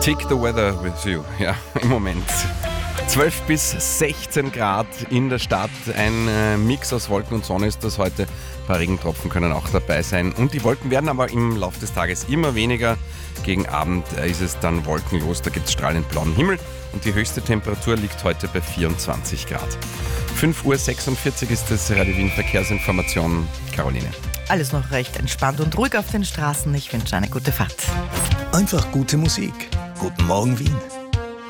Take the weather with you. Ja, im Moment. 12 bis 16 Grad in der Stadt. Ein Mix aus Wolken und Sonne ist das heute. Ein paar Regentropfen können auch dabei sein. Und die Wolken werden aber im Laufe des Tages immer weniger. Gegen Abend ist es dann wolkenlos. Da gibt es strahlend blauen Himmel. Und die höchste Temperatur liegt heute bei 24 Grad. 5:46 Uhr ist das Radio Wien Verkehrsinformation. Caroline. Alles noch recht entspannt und ruhig auf den Straßen. Ich wünsche eine gute Fahrt. Einfach gute Musik. Guten Morgen Wien.